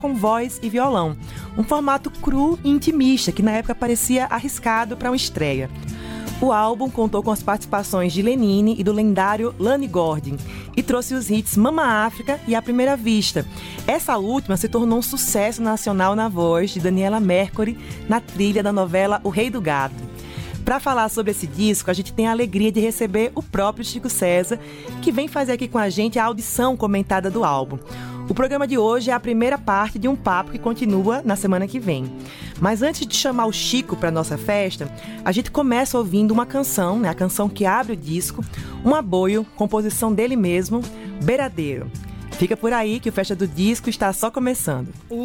com voz e violão. Um formato cru e intimista, que na época parecia arriscado para uma estreia. O álbum contou com as participações de Lenine e do lendário Lani Gordon e trouxe os hits Mama África e À Primeira Vista. Essa última se tornou um sucesso nacional na voz de Daniela Mercury, na trilha da novela O Rei do Gado. Para falar sobre esse disco, a gente tem a alegria de receber o próprio Chico César, que vem fazer aqui com a gente a audição comentada do álbum. O programa de hoje é a primeira parte de um papo que continua na semana que vem. Mas antes de chamar o Chico para nossa festa, a gente começa ouvindo uma canção, né, a canção que abre o disco, um aboio, composição dele mesmo, Beiradeiro. Fica por aí que o Festa do Disco está só começando.